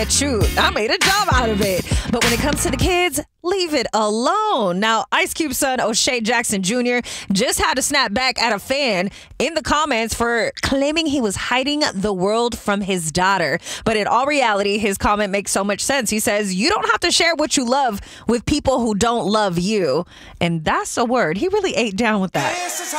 Truth. I made a job out of it. But when it comes to the kids, leave it alone. Now, Ice Cube's son, O'Shea Jackson Jr., just had to snap back at a fan in the comments for claiming he was hiding the world from his daughter. But in all reality, his comment makes so much sense. He says, you don't have to share what you love with people who don't love you. And that's a word. He really ate down with that.